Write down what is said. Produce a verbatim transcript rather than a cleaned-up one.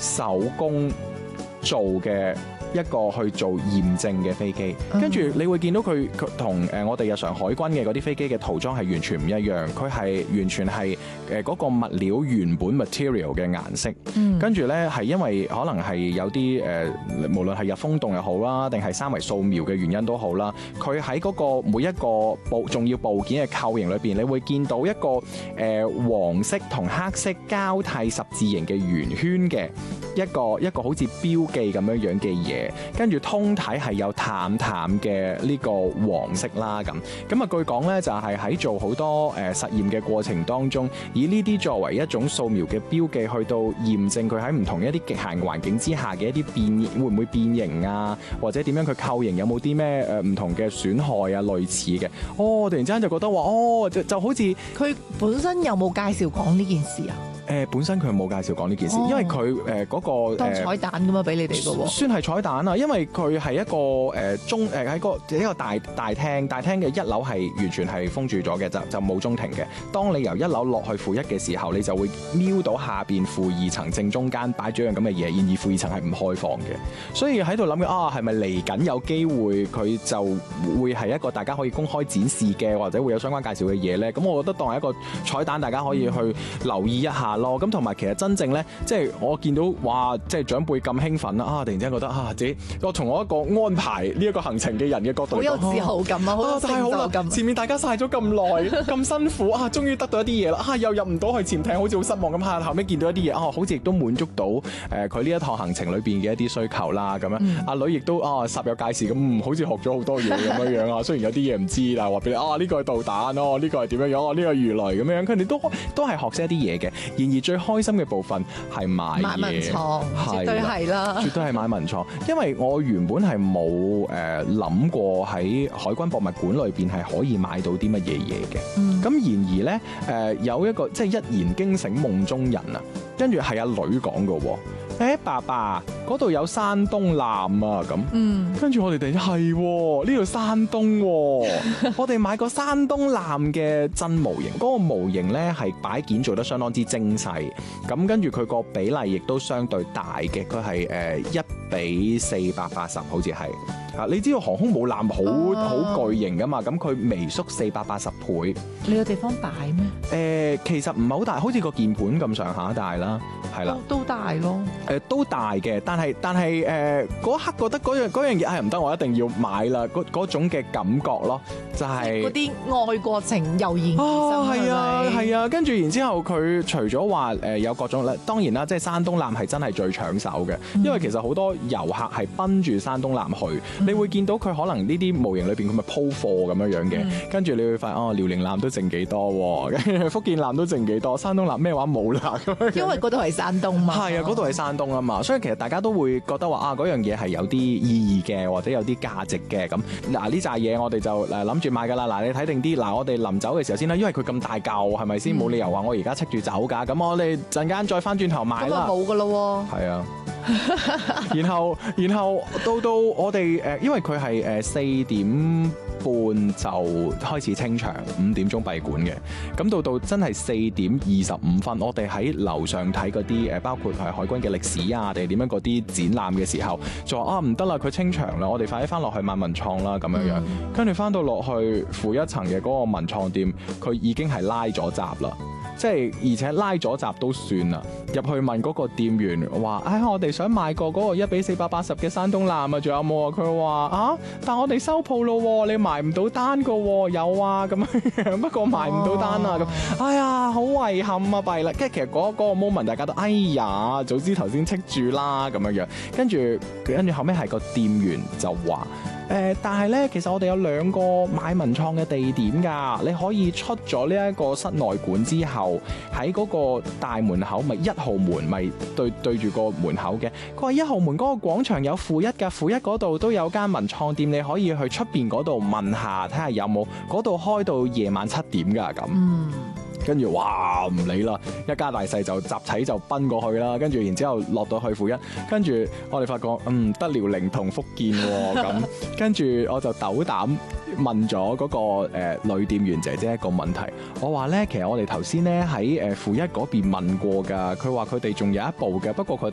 手工做嘅一個去做驗證嘅飛機，跟住你會見到佢佢同誒我哋日常海軍嘅嗰啲飛機嘅塗裝係完全唔一樣，佢係完全係誒嗰個物料原本 material 嘅顏色，跟住咧係因為可能係有啲誒、呃、無論係入風洞又好啦，定係三維掃描嘅原因都好啦，佢喺嗰個每一個部重要部件嘅構型裏邊，你會見到一個誒、呃、黃色同黑色交替十字形嘅圓圈嘅一個一個好似標記咁樣樣嘅嘢。跟住通體係有淡淡嘅呢個黃色啦，咁咁啊據講咧就係喺做好多誒實驗嘅過程當中，以呢啲作為一種掃描嘅標記，去到驗證佢喺唔同一啲極限環境之下嘅一啲變會唔會變形啊，或者點樣佢構型有冇啲咩誒唔同嘅損害啊類似嘅。哦，突然之間就覺得話哦就就好似佢本身有冇介紹講呢件事啊？ 誒、呃、本身佢冇介紹講呢件事，哦、因為佢誒嗰個當彩蛋咁啊，俾你哋嘅喎， 算係彩蛋啊！因為佢係一個誒、呃、中誒喺、呃、個一個大大廳，大廳嘅一樓係完全係封住咗嘅，就就冇中庭嘅。當你由一樓落去負一嘅時候，你就會瞄到下邊負二層正中間擺咗樣咁嘅嘢，然而負二層係唔開放嘅。所以喺度諗嘅啊，係咪嚟緊有機會佢就會係一個大家可以公開展示嘅，或者會有相關介紹嘅嘢咧？咁我覺得當係一個彩蛋，大家可以去留意一下。咁同埋其實真正咧，即係我見到哇，即係長輩咁興奮啦啊！突然之間覺得啊，自己我從我一個安排呢一個行程嘅人嘅角度， 好有自豪感啊，好有成就感。 前面大家曬咗咁耐，咁辛苦啊，終於得到一啲嘢啦啊！又入唔到去潛艇，好似好失望咁嚇。後尾見到一啲嘢啊，好似亦都滿足到誒佢呢一趟行程裏邊嘅一啲需求啦。咁樣阿、嗯、女亦都啊煞有介事咁，好似學咗好多嘢咁樣樣啊。雖然有啲嘢唔知，但係話俾你啊，呢個係導彈咯，呢個係點樣樣啊？呢個魚雷咁樣樣，佢哋都都係學識一啲嘢嘅。然而最開心嘅部分係買嘢， 買文創，絕對係啦， 絕對係買文創。因為我原本係冇誒諗過喺海軍博物館裏邊係可以買到啲乜嘢嘢嘅。咁、嗯、然而咧誒、呃、有一個即係一言驚醒夢中人啊，跟住係阿女講嘅喎。誒、欸、爸爸嗰度有山東艦啊咁，嗯、跟住我哋突然間係呢度山東、啊，我哋買個山東艦嘅真模型，嗰、那個模型咧係擺件做得相當之精細，咁跟住佢個比例亦都相對大嘅，佢係誒一比四百八十，好似係。啊！你知道航空母艦好好巨型噶嘛？咁佢微縮四百八十倍。 你有地方擺咩？ 誒、呃，其實唔係好大，好似個鍵盤咁上下大啦，係啦。 都大咯。誒、 呃，都大嘅，但係但係誒嗰一刻覺得嗰樣嗰樣嘢係唔得，我一定要買啦。嗰嗰種嘅感覺咯，就係嗰啲愛國情油然而生。係啊係啊，跟住然之後佢除咗話誒有各種咧，當然啦，即係山東艦係真係最搶手嘅，嗯、因為其實好多遊客係奔住山東艦去。你會見到佢可能呢啲模型裏邊佢咪鋪貨咁樣樣嘅，跟住、嗯、你會發現哦，遼寧艦都剩幾多，跟住福建艦都剩幾多，山東艦咩話冇啦咁樣。 因為嗰度係山東嘛。係啊，嗰度係山東啊嘛，所以其實大家都會覺得話啊，嗰樣嘢係有啲意義嘅，或者有啲價值嘅咁。嗱呢扎嘢我哋就誒諗住買㗎啦。嗱你睇定啲，嗱我哋臨走嘅時候先啦，因為佢咁大嚿係咪先？冇、嗯、理由話我而家戚住走㗎。咁我哋陣間再翻轉頭買啦。 咁冇㗎咯喎。係啊。然後，然後到到我哋誒，因為佢係誒四點半就開始清場，五點鐘閉館嘅。咁到到真係四點二十五分，我哋喺樓上睇嗰啲誒，包括係海軍嘅歷史啊，定係點樣嗰啲展覽嘅時候，就話啊唔得啦，佢清場啦，我哋快啲翻落去買文創啦咁樣樣。跟住翻到落去負一層嘅嗰個文創店，佢已經係拉咗閘啦。即係而且拉咗閘都算啦，入去問嗰個店員話：唉、哎，我哋想買個嗰個一比四百八十嘅山東艦啊，仲有冇啊？佢話啊，但我哋收鋪咯，你埋唔到單噶，有啊咁樣，不過埋唔到單啊咁。哎呀，好遺憾啊，弊啦！跟住其實嗰嗰個 moment 大家都哎呀，早知頭先戚住啦咁樣樣。跟住跟住後尾係個店員就話。誒、呃，但係咧，其實我哋有兩個買文創嘅地點㗎，你可以出咗呢一個室內館之後，喺嗰個大門口，咪一號門咪對對住個門口嘅。佢話一號門嗰個廣場有負一㗎，負一嗰度都有間文創店，你可以去出邊嗰度問下，睇下有冇，嗰度開到夜晚七點㗎咁。嗯。跟住哇唔理啦，一家大細就集體就奔過去啦。跟住然之後落到去負一，跟住我哋發覺嗯得遼寧同福建喎咁。跟住我就斗膽問咗嗰、嗰個誒、呃、女店員姐姐一個問題，我話咧其實我哋頭先咧喺誒負一嗰邊問過㗎，佢話佢哋仲有一部嘅，不過佢